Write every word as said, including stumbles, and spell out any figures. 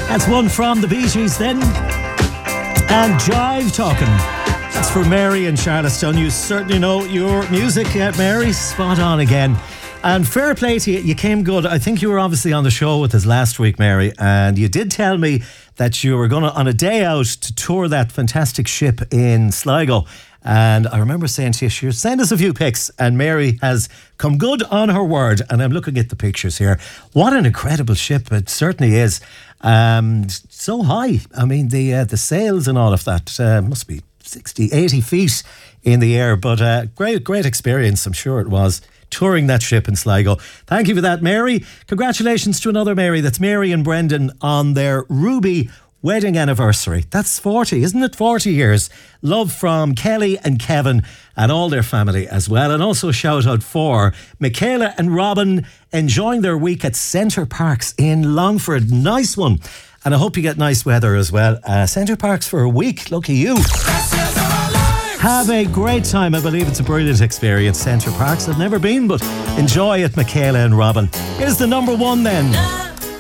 That's one from the Bee Gees then. And Jive Talking. That's for Mary in Charlottetown. You certainly know your music, uh, Mary. Spot on again. And fair play to you, you came good. I think you were obviously on the show with us last week, Mary, and you did tell me that you were going to, on a day out, to tour that fantastic ship in Sligo. And I remember saying to you, sure, send us a few pics. And Mary has come good on her word. And I'm looking at the pictures here. What an incredible ship it certainly is. Um, so high. I mean, the uh, the sails and all of that uh, must be sixty, eighty feet in the air. But uh, great, great experience, I'm sure it was, touring that ship in Sligo. Thank you for that, Mary. Congratulations to another Mary. That's Mary and Brendan on their Ruby wedding anniversary. That's forty, isn't it? forty years. Love from Kelly and Kevin and all their family as well. And also shout out for Michaela and Robin enjoying their week at Centre Parks in Longford. Nice one. And I hope you get nice weather as well. Uh, Centre Parks for a week. Lucky you. Have a great time. I believe it's a brilliant experience. Centre Parks. I've never been, but enjoy it, Michaela and Robin. Here's the number one then.